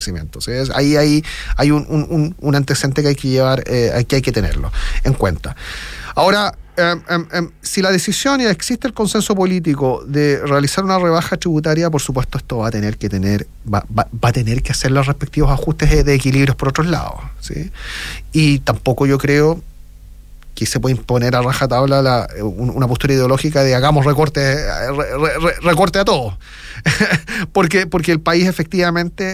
Entonces, ahí hay un antecedente que hay que llevar, que hay que tenerlo en cuenta. Ahora, si la decisión y existe el consenso político de realizar una rebaja tributaria, por supuesto esto va a tener que hacer los respectivos ajustes de equilibrios por otros lados, ¿sí? Y tampoco yo creo que se puede imponer a rajatabla una postura ideológica de hagamos recorte a todos. porque el país efectivamente,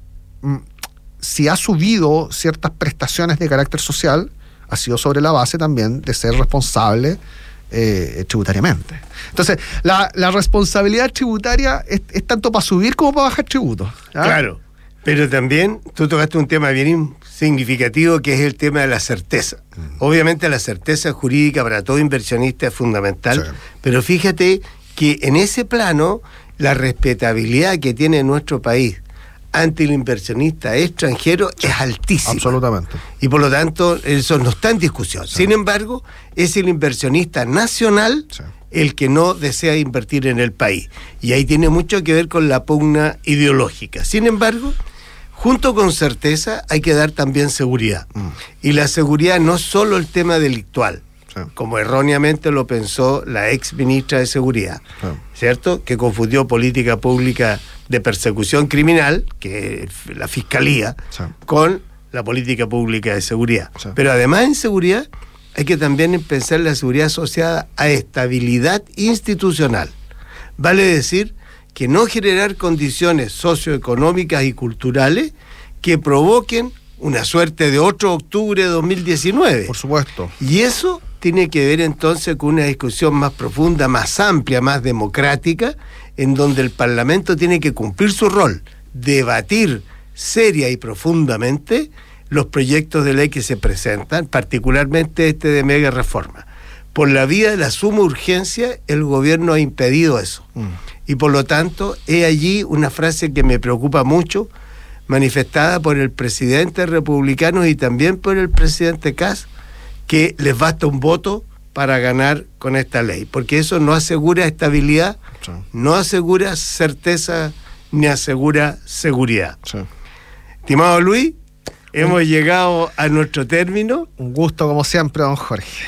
si ha subido ciertas prestaciones de carácter social, ha sido sobre la base también de ser responsable tributariamente. Entonces, la responsabilidad tributaria es tanto para subir como para bajar tributos, ¿ah? Claro, pero también tú tocaste un tema bien significativo, que es el tema de la certeza. Obviamente la certeza jurídica para todo inversionista es fundamental, sí. Pero fíjate que en ese plano la respetabilidad que tiene nuestro país ante el inversionista extranjero es altísima. Absolutamente. Y por lo tanto, eso no está en discusión. Sí. Sin embargo, es el inversionista nacional, sí, el que no desea invertir en el país. Y ahí tiene mucho que ver con la pugna ideológica. Sin embargo, junto con certeza hay que dar también seguridad. Y la seguridad no es solo el tema delictual, sí, como erróneamente lo pensó la ex ministra de Seguridad, sí, ¿cierto? Que confundió política pública de persecución criminal, que es la Fiscalía, sí, con la política pública de seguridad. Sí. Pero además en seguridad hay que también pensar la seguridad asociada a estabilidad institucional. Vale decir que no generar condiciones socioeconómicas y culturales que provoquen una suerte de otro octubre de 2019. Por supuesto. Y eso tiene que ver entonces con una discusión más profunda, más amplia, más democrática, en donde el Parlamento tiene que cumplir su rol, debatir seria y profundamente los proyectos de ley que se presentan, particularmente este de mega reforma. Por la vía de la suma urgencia, el gobierno ha impedido eso. Y por lo tanto, he allí una frase que me preocupa mucho, manifestada por el presidente republicano y también por el presidente Kast, que les basta un voto para ganar con esta ley, porque eso no asegura estabilidad, sí, no asegura certeza, ni asegura seguridad. Sí. Estimado Luis, hemos llegado a nuestro término. Un gusto como siempre, don Jorge.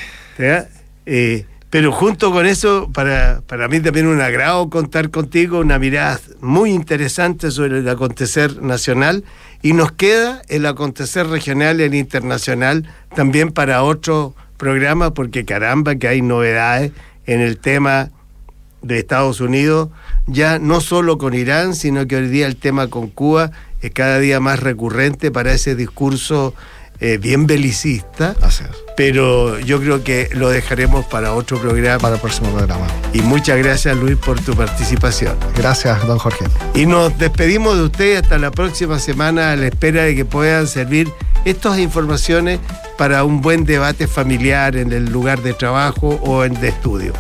Pero junto con eso, para mí también un agrado contar contigo, una mirada muy interesante sobre el acontecer nacional, y nos queda el acontecer regional y el internacional también para otro programa, porque caramba que hay novedades en el tema de Estados Unidos, ya no solo con Irán, sino que hoy día el tema con Cuba es cada día más recurrente para ese discurso bien belicista. Así es. Pero yo creo que lo dejaremos para otro programa. Para el próximo programa. Y muchas gracias, Luis, por tu participación. Gracias, don Jorge. Y nos despedimos de ustedes hasta la próxima semana, a la espera de que puedan servir estas informaciones para un buen debate familiar en el lugar de trabajo o de estudio.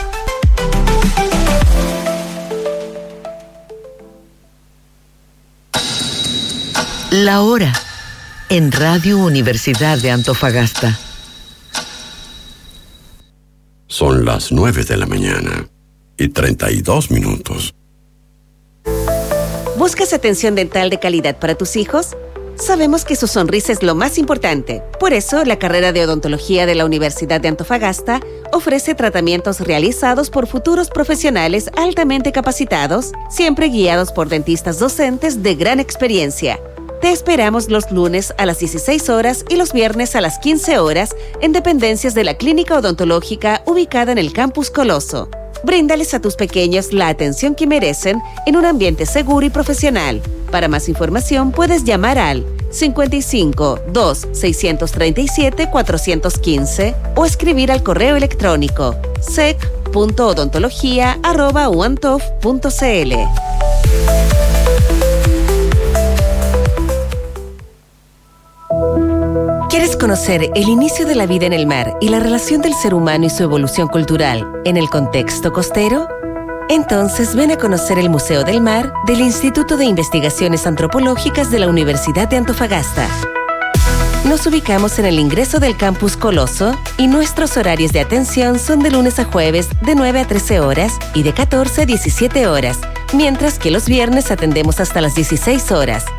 La hora en Radio Universidad de Antofagasta. Son las 9:32 a.m. ¿Buscas atención dental de calidad para tus hijos? Sabemos que su sonrisa es lo más importante. Por eso, la carrera de odontología de la Universidad de Antofagasta ofrece tratamientos realizados por futuros profesionales altamente capacitados, siempre guiados por dentistas docentes de gran experiencia. Te esperamos los lunes a las 16 horas y los viernes a las 15 horas en dependencias de la Clínica Odontológica ubicada en el Campus Coloso. Bríndales a tus pequeños la atención que merecen en un ambiente seguro y profesional. Para más información puedes llamar al 55 2 637 415 o escribir al correo electrónico sec.odontología@uantof.cl. ¿Quieres conocer el inicio de la vida en el mar y la relación del ser humano y su evolución cultural en el contexto costero? Entonces ven a conocer el Museo del Mar del Instituto de Investigaciones Antropológicas de la Universidad de Antofagasta. Nos ubicamos en el ingreso del Campus Coloso y nuestros horarios de atención son de lunes a jueves de 9 a 13 horas y de 14 a 17 horas, mientras que los viernes atendemos hasta las 16 horas.